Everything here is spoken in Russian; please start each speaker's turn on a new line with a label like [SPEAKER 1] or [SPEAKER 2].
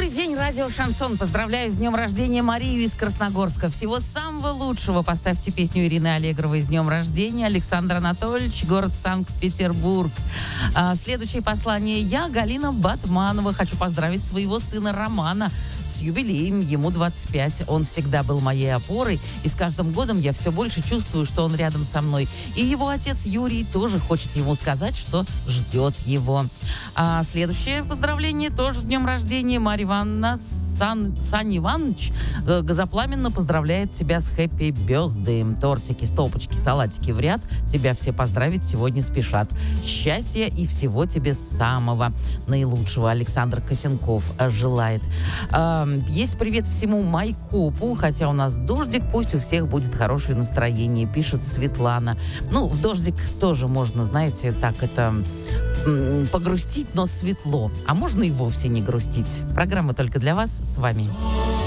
[SPEAKER 1] Добрый день, радио Шансон. Поздравляю с днем рождения Марию из Красногорска. Всего самого лучшего. Поставьте песню Ирины Аллегровой с днем рождения. Александр Анатольевич, город Санкт-Петербург. Следующее послание. Я, Галина Батманова, хочу поздравить своего сына Романа с юбилеем. Ему 25. Он всегда был моей опорой. И с каждым годом я все больше чувствую, что он рядом со мной. И его отец Юрий тоже хочет ему сказать, что ждет его. Следующее поздравление тоже с днем рождения. Марья Ивановна, Сань Иванович газопламенно поздравляет тебя с хэппи бёздеем. Тортики, стопочки, салатики в ряд. Тебя все поздравить сегодня спешат. Счастья и всего тебе самого наилучшего. Александр Косенков желает. Есть привет всему Майкопу. Хотя у нас дождик, пусть у всех будет хорошее настроение, пишет Светлана. Ну, в дождик тоже можно, знаете, так это погрустить, но светло. А можно и вовсе не грустить. Программа только для вас. С вами